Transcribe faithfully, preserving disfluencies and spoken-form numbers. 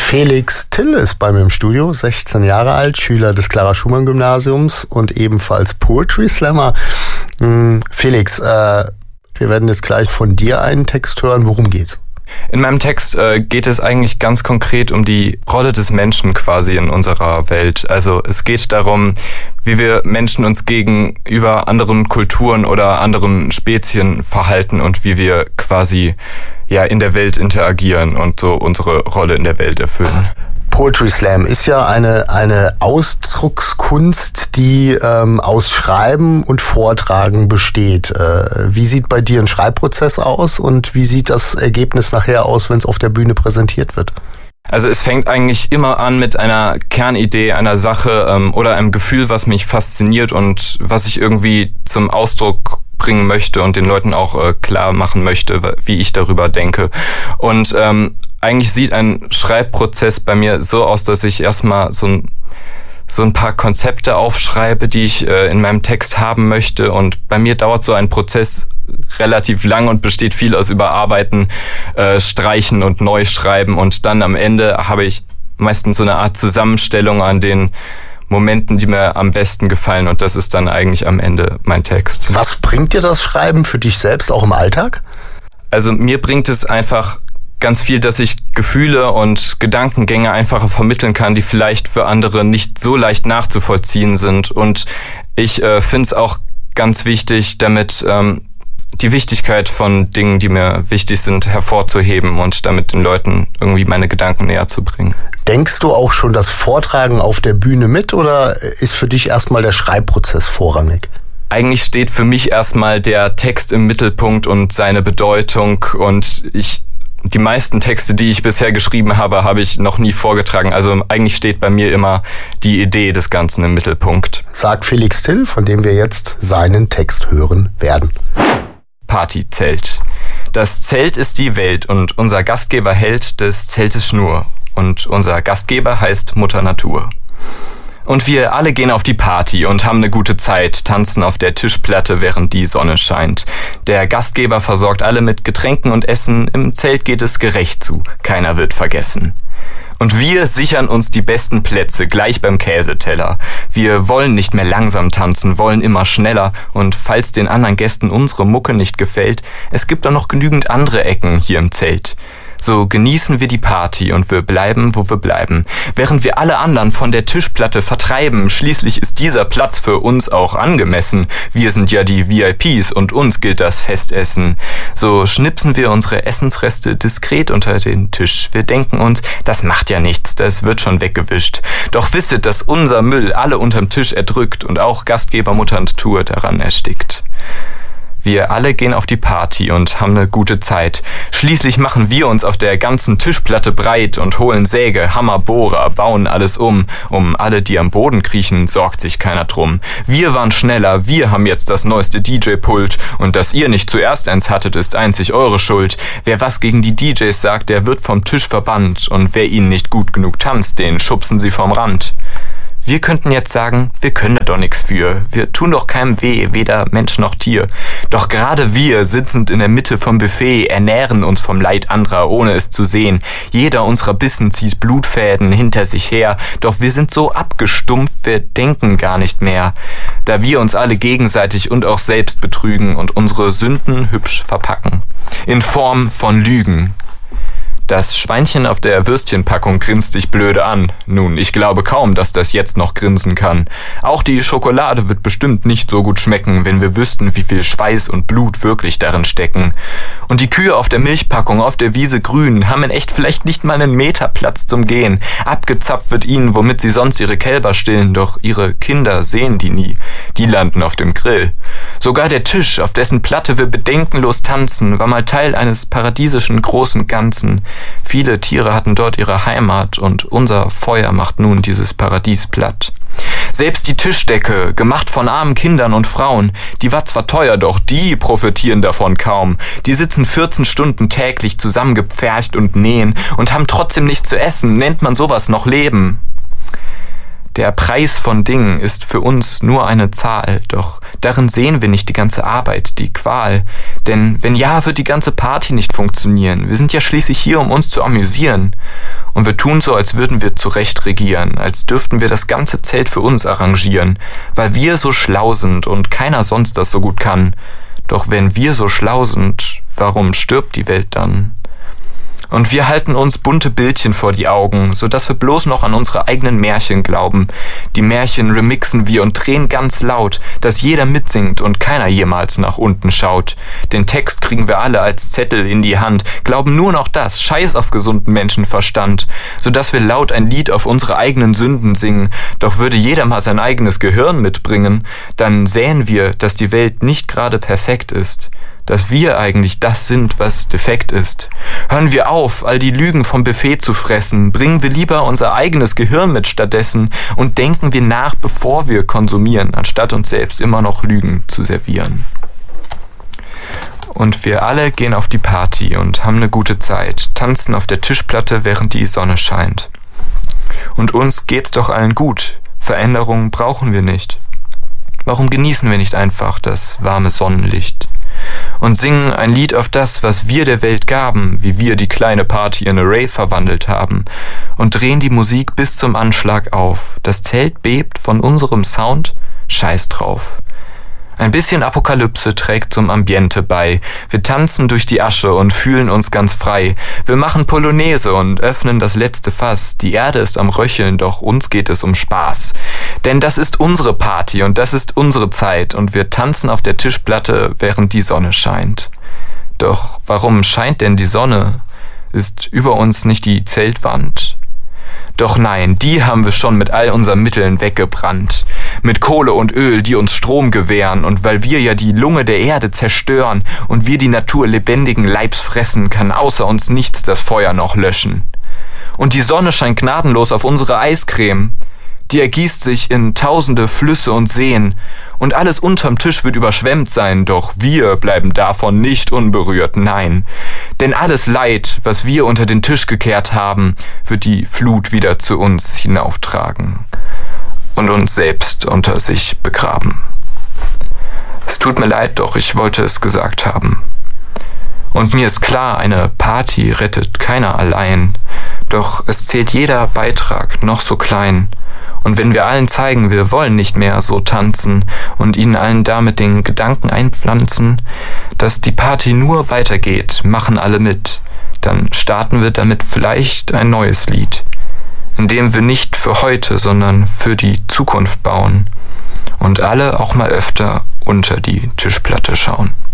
Felix Till ist bei mir im Studio, sechzehn Jahre alt, Schüler des Clara-Schumann-Gymnasiums und ebenfalls Poetry Slammer. Hm, Felix, äh, wir werden jetzt gleich von dir einen Text hören. Worum geht's? In meinem Text äh, geht es eigentlich ganz konkret um die Rolle des Menschen quasi in unserer Welt. Also es geht darum, wie wir Menschen uns gegenüber anderen Kulturen oder anderen Spezien verhalten und wie wir quasi ja in der Welt interagieren und so unsere Rolle in der Welt erfüllen. Poetry Slam ist ja eine, eine Ausdruckskunst, die ähm, aus Schreiben und Vortragen besteht. Äh, wie sieht bei dir ein Schreibprozess aus und wie sieht das Ergebnis nachher aus, wenn es auf der Bühne präsentiert wird? Also es fängt eigentlich immer an mit einer Kernidee, einer Sache ähm, oder einem Gefühl, was mich fasziniert und was ich irgendwie zum Ausdruck bringen möchte und den Leuten auch äh, klar machen möchte, wie ich darüber denke. Und ähm, eigentlich sieht ein Schreibprozess bei mir so aus, dass ich erstmal so ein, so ein paar Konzepte aufschreibe, die ich äh, in meinem Text haben möchte. Und bei mir dauert so ein Prozess relativ lang und besteht viel aus Überarbeiten, äh, Streichen und Neuschreiben. Und dann am Ende habe ich meistens so eine Art Zusammenstellung an den Momenten, die mir am besten gefallen. Und das ist dann eigentlich am Ende mein Text. Was bringt dir das Schreiben für dich selbst auch im Alltag? Also mir bringt es einfach ganz viel, dass ich Gefühle und Gedankengänge einfacher vermitteln kann, die vielleicht für andere nicht so leicht nachzuvollziehen sind. Und ich äh, finde es auch ganz wichtig, damit ähm, die Wichtigkeit von Dingen, die mir wichtig sind, hervorzuheben und damit den Leuten irgendwie meine Gedanken näher zu bringen. Denkst du auch schon das Vortragen auf der Bühne mit oder ist für dich erstmal der Schreibprozess vorrangig? Eigentlich steht für mich erstmal der Text im Mittelpunkt und seine Bedeutung und ich Die meisten Texte, die ich bisher geschrieben habe, habe ich noch nie vorgetragen. Also eigentlich steht bei mir immer die Idee des Ganzen im Mittelpunkt. Sagt Felix Till, von dem wir jetzt seinen Text hören werden. Partyzelt. Das Zelt ist die Welt und unser Gastgeber hält des Zeltes Schnur. Und unser Gastgeber heißt Mutter Natur. Und wir alle gehen auf die Party und haben eine gute Zeit, tanzen auf der Tischplatte, während die Sonne scheint. Der Gastgeber versorgt alle mit Getränken und Essen, im Zelt geht es gerecht zu, keiner wird vergessen. Und wir sichern uns die besten Plätze gleich beim Käseteller. Wir wollen nicht mehr langsam tanzen, wollen immer schneller. Und falls den anderen Gästen unsere Mucke nicht gefällt, es gibt doch noch genügend andere Ecken hier im Zelt. So genießen wir die Party und wir bleiben, wo wir bleiben, während wir alle anderen von der Tischplatte vertreiben. Schließlich ist dieser Platz für uns auch angemessen. Wir sind ja die V I Ps und uns gilt das Festessen. So schnipsen wir unsere Essensreste diskret unter den Tisch. Wir denken uns, das macht ja nichts, das wird schon weggewischt. Doch wisset, dass unser Müll alle unterm Tisch erdrückt und auch Gastgeber Mutter Natur daran erstickt. Wir alle gehen auf die Party und haben eine gute Zeit. Schließlich machen wir uns auf der ganzen Tischplatte breit und holen Säge, Hammer, Bohrer, bauen alles um. Um alle, die am Boden kriechen, sorgt sich keiner drum. Wir waren schneller, wir haben jetzt das neueste D J-Pult. Und dass ihr nicht zuerst eins hattet, ist einzig eure Schuld. Wer was gegen die D Js sagt, der wird vom Tisch verbannt. Und wer ihnen nicht gut genug tanzt, den schubsen sie vom Rand. Wir könnten jetzt sagen, wir können da doch nichts für. Wir tun doch keinem weh, weder Mensch noch Tier. Doch gerade wir, sitzend in der Mitte vom Buffet, ernähren uns vom Leid anderer, ohne es zu sehen. Jeder unserer Bissen zieht Blutfäden hinter sich her. Doch wir sind so abgestumpft, wir denken gar nicht mehr. Da wir uns alle gegenseitig und auch selbst betrügen und unsere Sünden hübsch verpacken. In Form von Lügen. Das Schweinchen auf der Würstchenpackung grinst dich blöde an. Nun, ich glaube kaum, dass das jetzt noch grinsen kann. Auch die Schokolade wird bestimmt nicht so gut schmecken, wenn wir wüssten, wie viel Schweiß und Blut wirklich darin stecken. Und die Kühe auf der Milchpackung auf der Wiese grün haben in echt vielleicht nicht mal einen Meter Platz zum Gehen. Abgezapft wird ihnen, womit sie sonst ihre Kälber stillen, doch ihre Kinder sehen die nie. Die landen auf dem Grill. Sogar der Tisch, auf dessen Platte wir bedenkenlos tanzen, war mal Teil eines paradiesischen großen Ganzen. Viele Tiere hatten dort ihre Heimat und unser Feuer macht nun dieses Paradies platt. Selbst die Tischdecke, gemacht von armen Kindern und Frauen, die war zwar teuer, doch die profitieren davon kaum. Die sitzen vierzehn Stunden täglich zusammengepfercht und nähen und haben trotzdem nichts zu essen. Nennt man sowas noch Leben? Der Preis von Dingen ist für uns nur eine Zahl, doch darin sehen wir nicht die ganze Arbeit, die Qual. Denn wenn ja, wird die ganze Party nicht funktionieren. Wir sind ja schließlich hier, um uns zu amüsieren. Und wir tun so, als würden wir zurecht regieren, als dürften wir das ganze Zelt für uns arrangieren, weil wir so schlau sind und keiner sonst das so gut kann. Doch wenn wir so schlau sind, warum stirbt die Welt dann? Und wir halten uns bunte Bildchen vor die Augen, sodass wir bloß noch an unsere eigenen Märchen glauben. Die Märchen remixen wir und drehen ganz laut, dass jeder mitsingt und keiner jemals nach unten schaut. Den Text kriegen wir alle als Zettel in die Hand, glauben nur noch das, scheiß auf gesunden Menschenverstand, sodass wir laut ein Lied auf unsere eigenen Sünden singen. Doch würde jeder mal sein eigenes Gehirn mitbringen, dann sähen wir, dass die Welt nicht gerade perfekt ist. Dass wir eigentlich das sind, was defekt ist. Hören wir auf, all die Lügen vom Buffet zu fressen, bringen wir lieber unser eigenes Gehirn mit stattdessen und denken wir nach, bevor wir konsumieren, anstatt uns selbst immer noch Lügen zu servieren. Und wir alle gehen auf die Party und haben eine gute Zeit, tanzen auf der Tischplatte, während die Sonne scheint. Und uns geht's doch allen gut, Veränderungen brauchen wir nicht. Warum genießen wir nicht einfach das warme Sonnenlicht? Und singen ein Lied auf das, was wir der Welt gaben, wie wir die kleine Party in a Rave verwandelt haben, und drehen die Musik bis zum Anschlag auf. Das Zelt bebt von unserem Sound, scheiß drauf. Ein bisschen Apokalypse trägt zum Ambiente bei. Wir tanzen durch die Asche und fühlen uns ganz frei. Wir machen Polonaise und öffnen das letzte Fass. Die Erde ist am Röcheln, doch uns geht es um Spaß. Denn das ist unsere Party und das ist unsere Zeit und wir tanzen auf der Tischplatte, während die Sonne scheint. Doch warum scheint denn die Sonne? Ist über uns nicht die Zeltwand? Doch nein, die haben wir schon mit all unseren Mitteln weggebrannt. Mit Kohle und Öl, die uns Strom gewähren. Und weil wir ja die Lunge der Erde zerstören und wir die Natur lebendigen Leibs fressen, kann außer uns nichts das Feuer noch löschen. Und die Sonne scheint gnadenlos auf unsere Eiscreme. Die ergießt sich in tausende Flüsse und Seen. Und alles unterm Tisch wird überschwemmt sein, doch wir bleiben davon nicht unberührt, nein. Denn alles Leid, was wir unter den Tisch gekehrt haben, wird die Flut wieder zu uns hinauftragen und uns selbst unter sich begraben. Es tut mir leid, doch ich wollte es gesagt haben. Und mir ist klar, eine Party rettet keiner allein, doch es zählt jeder Beitrag, noch so klein. Und wenn wir allen zeigen, wir wollen nicht mehr so tanzen und ihnen allen damit den Gedanken einpflanzen, dass die Party nur weitergeht, machen alle mit, dann starten wir damit vielleicht ein neues Lied, in dem wir nicht für heute, sondern für die Zukunft bauen und alle auch mal öfter unter die Tischplatte schauen.